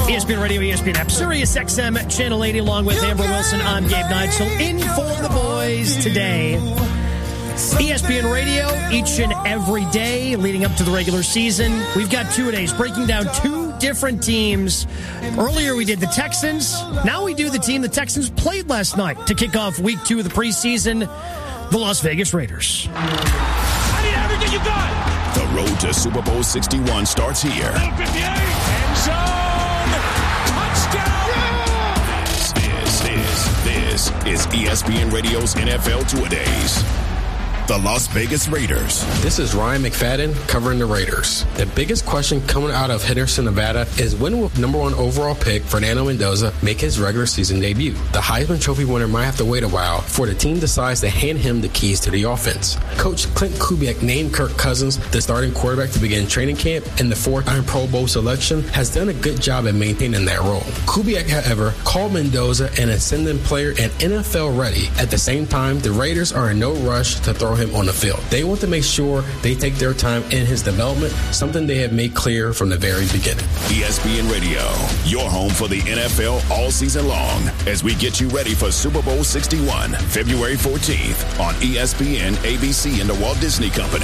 ESPN Radio, ESPN app, Sirius XM, Channel 80, along with Amber Wilson. I'm Gabe Neitzel. In for the boys today. ESPN Radio, each and every day leading up to the regular season. We've got 2 days breaking down 2 different teams. Earlier we did the Texans. Now we do the team the Texans played last night to kick off week 2 of the preseason, the Las Vegas Raiders. I need everything you got. The road to Super Bowl 61 starts here. End zone. Touchdown. This is ESPN Radio's NFL Two-A-Days. The Las Vegas Raiders. This is Ryan McFadden covering the Raiders. The biggest question coming out of Henderson, Nevada is when will number 1 overall pick Fernando Mendoza make his regular season debut? The Heisman Trophy winner might have to wait a while before the team decides to hand him the keys to the offense. Coach Clint Kubiak named Kirk Cousins the starting quarterback to begin training camp, and the 4-time Pro Bowl selection has done a good job at maintaining that role. Kubiak, however, called Mendoza an ascendant player and NFL ready. At the same time, the Raiders are in no rush to throw him on the field. They want to make sure they take their time in his development, something they have made clear from the very beginning. ESPN Radio, your home for the NFL all season long, as we get you ready for Super Bowl 61, February 14th on ESPN, ABC, and the Walt Disney Company.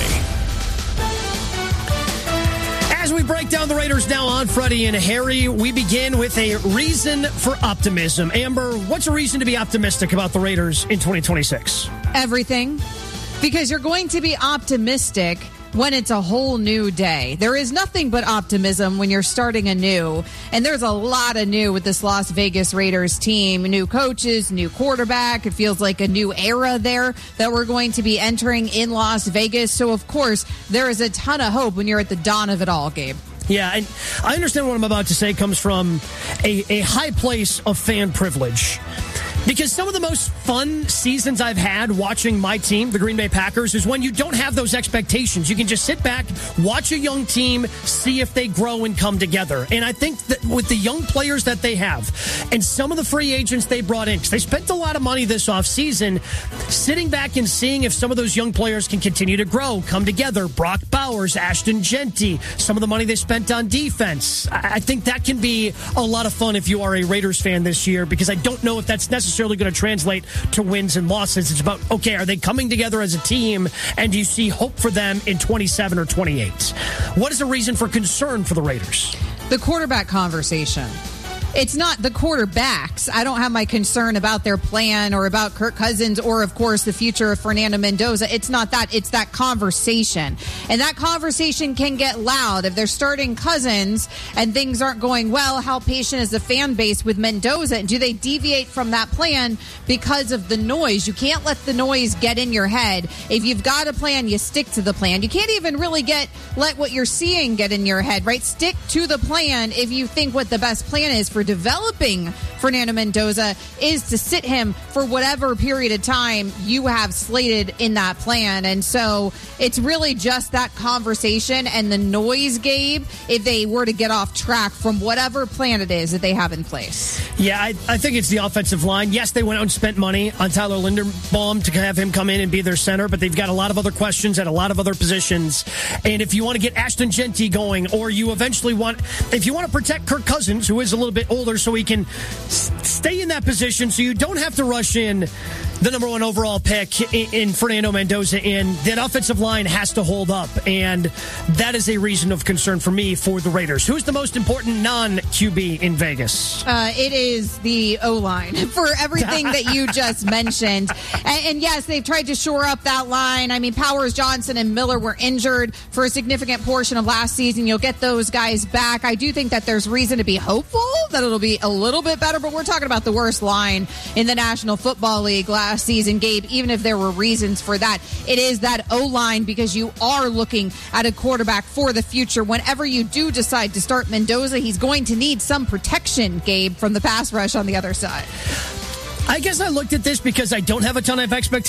As we break down the Raiders now on Freddie and Harry, we begin with a reason for optimism. Amber, what's a reason to be optimistic about the Raiders in 2026? Everything. Because you're going to be optimistic when it's a whole new day. There is nothing but optimism when you're starting anew. And there's a lot of new with this Las Vegas Raiders team. New coaches, new quarterback. It feels like a new era there that we're going to be entering in Las Vegas. So, of course, there is a ton of hope when you're at the dawn of it all, Gabe. Yeah, and I understand what I'm about to say comes from a high place of fan privilege. Because some of the most fun seasons I've had watching my team, the Green Bay Packers, is when you don't have those expectations. You can just sit back, watch a young team, see if they grow and come together. And I think that with the young players that they have and some of the free agents they brought in, because they spent a lot of money this offseason, sitting back and seeing if some of those young players can continue to grow, come together. Brock Bowers, Ashton Genty, some of the money they spent on defense. I think that can be a lot of fun if you are a Raiders fan this year, because I don't know if that's necessarily going to translate to wins and losses. It's about, okay, are they coming together as a team, and do you see hope for them in 27 or 28? What is a reason for concern for the Raiders? The quarterback conversation. It's not the quarterbacks. I don't have my concern about their plan or about Kirk Cousins or, of course, the future of Fernando Mendoza. It's not that. It's that conversation. And that conversation can get loud. If they're starting Cousins and things aren't going well, how patient is the fan base with Mendoza? And do they deviate from that plan because of the noise? You can't let the noise get in your head. If you've got a plan, you stick to the plan. You can't even really let what you're seeing get in your head, right? Stick to the plan if you think what the best plan is for developing Fernando Mendoza is to sit him for whatever period of time you have slated in that plan. And so it's really just that conversation and the noise, Gabe, if they were to get off track from whatever plan it is that they have in place. Yeah, I think it's the offensive line. Yes, they went out and spent money on Tyler Linderbaum to have him come in and be their center, but they've got a lot of other questions at a lot of other positions. And if you want to get Ashton Genty going, or you eventually if you want to protect Kirk Cousins, who is a little bit older, so he can stay in that position so you don't have to rush in the number 1 overall pick in Fernando Mendoza, and that offensive line has to hold up, and that is a reason of concern for me for the Raiders. Who's the most important non-QB in Vegas? It is the O-line for everything that you just mentioned. And yes, they've tried to shore up that line. I mean, Powers, Johnson, and Miller were injured for a significant portion of last season. You'll get those guys back. I do think that there's reason to be hopeful that it'll be a little bit better, but we're talking about the worst line in the National Football League last season, Gabe. Even if there were reasons for that, it is that O-line, because you are looking at a quarterback for the future. Whenever you do decide to start Mendoza, he's going to need some protection, Gabe, from the pass rush on the other side. I guess I looked at this because I don't have a ton of expectations